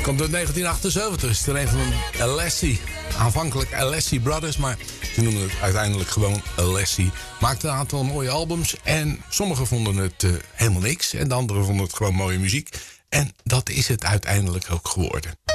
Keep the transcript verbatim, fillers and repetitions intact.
Komt uit negentien achtenzeventig. Is er een van een Alessi. Aanvankelijk Alessi Brothers, maar ze noemen het uiteindelijk gewoon Alessi. Maakte een aantal mooie albums en sommigen vonden het uh, helemaal niks. En de anderen vonden het gewoon mooie muziek. En dat is het uiteindelijk ook geworden.